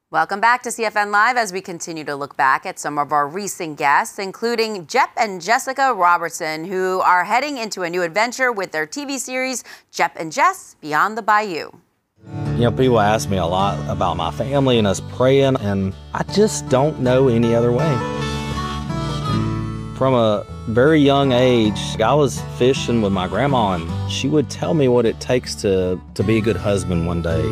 Welcome back to CFN Live as we continue to look back at some of our recent guests, including Jep and Jessica Robertson, who are heading into a new adventure with their TV series, Jep and Jess Beyond the Bayou. You know, people ask me a lot about my family and us praying, and I just don't know any other way. From a very young age, I was fishing with my grandma, and she would tell me what it takes to be a good husband one day.